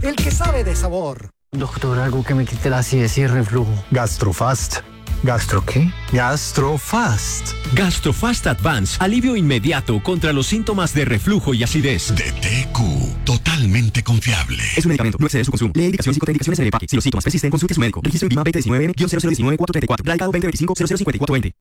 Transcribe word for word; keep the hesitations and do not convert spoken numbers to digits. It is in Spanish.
del que sabe de sabor. Doctor, algo que me quite la acidez y el reflujo. Gastrofast. ¿Gastro qué? Gastrofast. Gastrofast Advance, alivio inmediato contra los síntomas de reflujo y acidez. De T Q, totalmente confiable. Es un medicamento, no excede su consumo. Lee indicaciones y contraindicaciones en el empaque. Si los síntomas persisten, consulte a su médico. Registro INVIMA B T diecinueve cero cero diecinueve cuatro treinta y cuatro. Radicado veinte veinticinco cero cero cincuenta y cuatro veinte.